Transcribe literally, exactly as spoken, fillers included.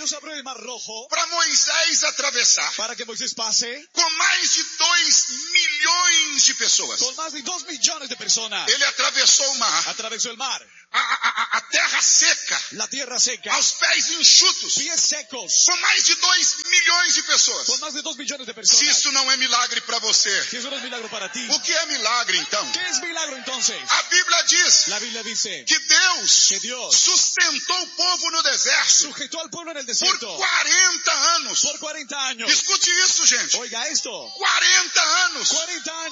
Dios abrió el mar rojo para Moisés atravessar para que Moisés pase com mais de dois milhões de pessoas. con más de dos millones de personas. Ele atravessou o mar, Atravesó el mar, a, a, a terra seca, la tierra seca, aos pés enxutos, pies secos, com mais de dois milhões de pessoas. con más de dos millones de Se personas. isso não é milagre para você, Si eso no es milagro para ti, o que é milagre então? ¿qué es milagro entonces? A Bíblia diz La Biblia dice que Deus que Dios sustentou o povo no deserto sujetó al pueblo en el por desierto quarenta anos. por cuarenta años. Escute isso, gente. Oiga esto, quarenta anos. cuarenta años.